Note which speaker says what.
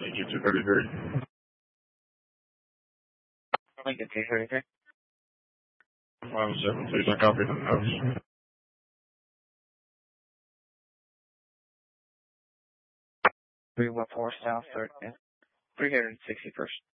Speaker 1: Lincoln 233.
Speaker 2: Lincoln 233.
Speaker 1: 57, please don't copy the notes.
Speaker 2: 314 South 361st.